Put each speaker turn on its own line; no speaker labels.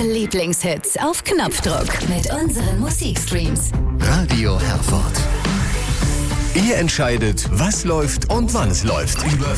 Lieblingshits auf Knopfdruck mit unseren Musikstreams.
Radio Herford. Ihr entscheidet, was läuft und wann es läuft. Über